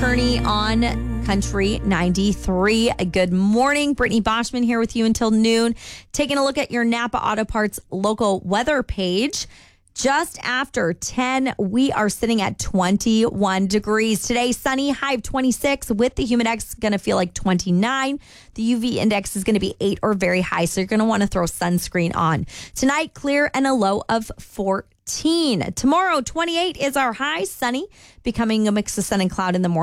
Kearney on Country 93. Good morning. Brittany Boschman here with you until noon. Taking a look at your Napa Auto Parts local weather page. Just after 10, we are sitting at 21 degrees. Today, sunny, high of 26 with the humidex going to feel like 29. The UV index is going to be 8 or very high, so you're going to want to throw sunscreen on. Tonight, clear and a low of 14. Tomorrow, 28 is our high, sunny, becoming a mix of sun and cloud in the morning.